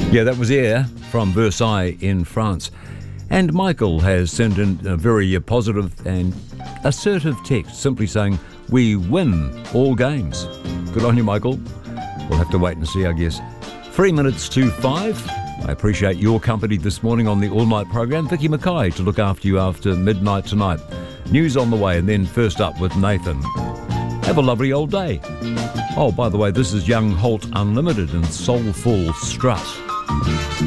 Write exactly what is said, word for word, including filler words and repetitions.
Yeah, that was Air from Versailles in France. And Michael has sent in a very uh, positive and assertive text, simply saying, we win all games. Good on you, Michael. We'll have to wait and see, I guess. Three minutes to five. I appreciate your company this morning on the All Night program. Vicky Mackay to look after you after midnight tonight. News on the way, and then first up with Nathan. Have a lovely old day. Oh, by the way, this is Young Holt Unlimited and Soulful Strut.